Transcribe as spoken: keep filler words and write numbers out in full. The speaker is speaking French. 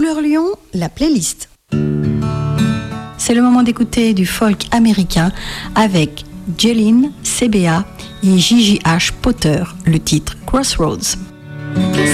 Couleur Lyon, la playlist. C'est le moment d'écouter du folk américain avec Jeline C B A et J J H Potter, le titre Crossroads.